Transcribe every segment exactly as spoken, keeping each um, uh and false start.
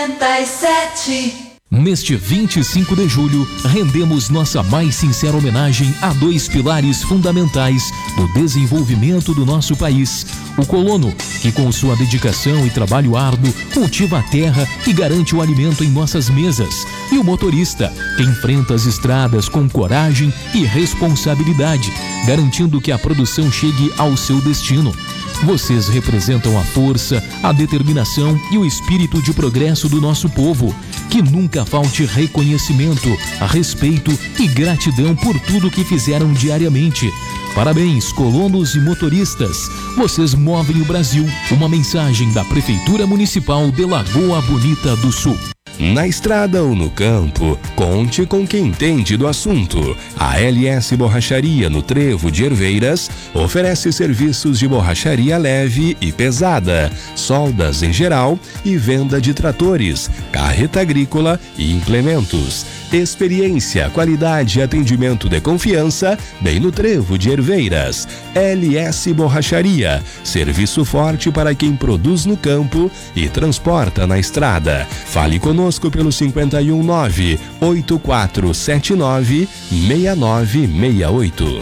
noventa e sete. Neste vinte e cinco de julho, rendemos nossa mais sincera homenagem a dois pilares fundamentais do desenvolvimento do nosso país. O colono, que com sua dedicação e trabalho árduo cultiva a terra e garante o alimento em nossas mesas. E o motorista, que enfrenta as estradas com coragem e responsabilidade, garantindo que a produção chegue ao seu destino. Vocês representam a força, a determinação e o espírito de progresso do nosso povo. Que nunca falte reconhecimento, respeito e gratidão por tudo que fizeram diariamente. Parabéns, colonos e motoristas. Vocês movem o Brasil. Uma mensagem da Prefeitura Municipal de Lagoa Bonita do Sul. Na estrada ou no campo, conte com quem entende do assunto. A L S Borracharia no Trevo de Herveiras oferece serviços de borracharia leve e pesada, soldas em geral e venda de tratores, carreta agrícola e implementos. Experiência, qualidade e atendimento de confiança, bem no Trevo de Herveiras. L S Borracharia, serviço forte para quem produz no campo e transporta na estrada. Fale conosco pelo cinquenta e um nove, oito quatro sete nove, seis nove seis oito.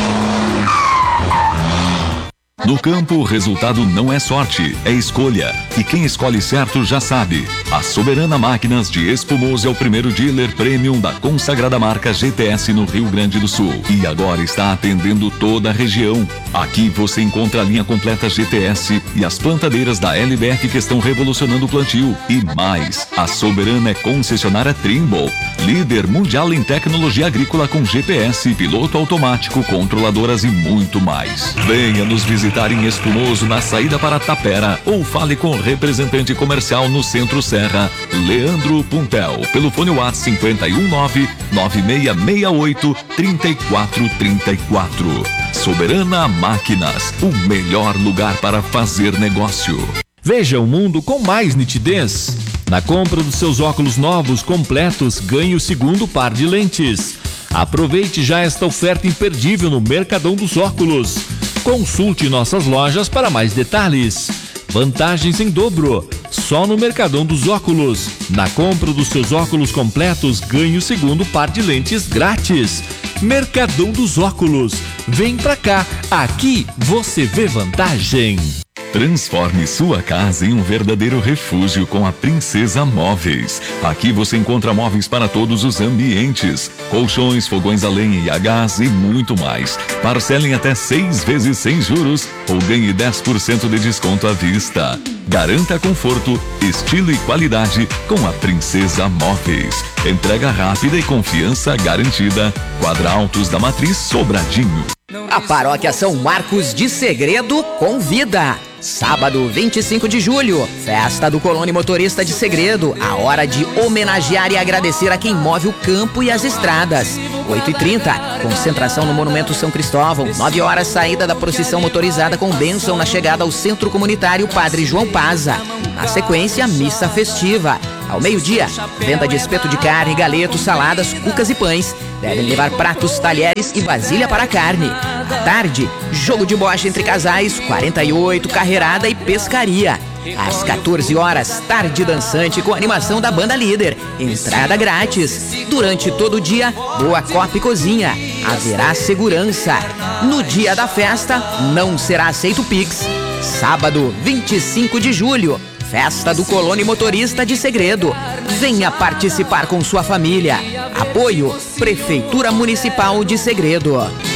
No campo, o resultado não é sorte, é escolha. E quem escolhe certo já sabe. A Soberana Máquinas de Espumoso é o primeiro dealer premium da consagrada marca G T S no Rio Grande do Sul. E agora está atendendo toda a região. Aqui você encontra a linha completa G T S e as plantadeiras da L B F que estão revolucionando o plantio. E mais, a Soberana é concessionária Trimble, líder mundial em tecnologia agrícola com G P S, piloto automático, controladoras e muito mais. Venha nos visitar em Espumoso, na saída para Tapera, ou fale com o representante comercial no Centro Serra, Leandro Puntel, pelo fone WhatsApp cinquenta e um nove, nove seis seis oito, três quatro três quatro. Soberana Máquinas, o melhor lugar para fazer negócio. Veja o mundo com mais nitidez. Na compra dos seus óculos novos completos, ganhe o segundo par de lentes. Aproveite já esta oferta imperdível no Mercadão dos Óculos. Consulte nossas lojas para mais detalhes. Vantagens em dobro, só no Mercadão dos Óculos. Na compra dos seus óculos completos, ganhe o segundo par de lentes grátis. Mercadão dos Óculos. Vem pra cá, aqui você vê vantagem. Transforme sua casa em um verdadeiro refúgio com a Princesa Móveis. Aqui você encontra móveis para todos os ambientes, colchões, fogões a lenha e a gás e muito mais. Parcelem até seis vezes sem juros ou ganhe dez por cento de desconto à vista. Garanta conforto, estilo e qualidade com a Princesa Móveis. Entrega rápida e confiança garantida. Quadra Altos da Matriz, Sobradinho. A Paróquia São Marcos de Segredo convida. Sábado, vinte e cinco de julho, festa do Colono Motorista de Segredo. A hora de homenagear e agradecer a quem move o campo e as estradas. oito e trinta, concentração no Monumento São Cristóvão. nove horas, saída da procissão motorizada com bênção na chegada ao Centro Comunitário Padre João Paza. Na sequência, missa festiva. Ao meio-dia, venda de espeto de carne, galetos, saladas, cucas e pães. Devem levar pratos, talheres e vasilha para a carne. À tarde, jogo de bocha entre casais, quarenta e oito, carreirada e pescaria. Às quatorze horas, tarde dançante com animação da banda líder. Entrada grátis. Durante todo o dia, boa copa e cozinha. Haverá segurança. No dia da festa, não será aceito Pix. Sábado, vinte e cinco de julho. Festa do Colono Motorista de Segredo. Venha participar com sua família. Apoio Prefeitura Municipal de Segredo.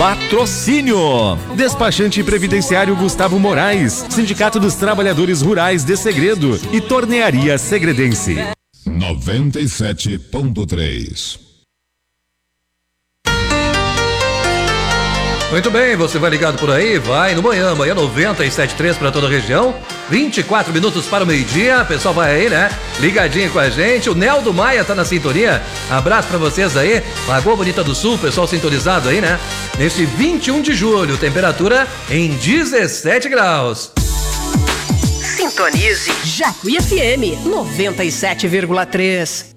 Patrocínio: Despachante Previdenciário Gustavo Moraes, Sindicato dos Trabalhadores Rurais de Segredo e Tornearia Segredense. noventa e sete ponto três. Muito bem, você vai ligado por aí, vai no manhã, manhã noventa e sete ponto três para toda a região, vinte e quatro minutos para o meio-dia, pessoal vai aí, né? Ligadinho com a gente, o Neldo Maia tá na sintonia, abraço para vocês aí, Lagoa Bonita do Sul, pessoal sintonizado aí, né? Neste vinte e um de julho, temperatura em dezessete graus. Sintonize Jacuí F M noventa e sete vírgula três.